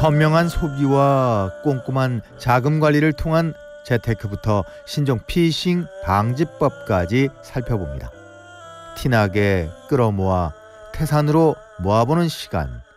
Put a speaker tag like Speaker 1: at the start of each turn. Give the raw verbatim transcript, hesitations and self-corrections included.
Speaker 1: 현명한 소비와 꼼꼼한 자금 관리를 통한 재테크부터 신종 피싱 방지법까지 살펴봅니다. 티나게 끌어모아 태산으로 모아보는 시간,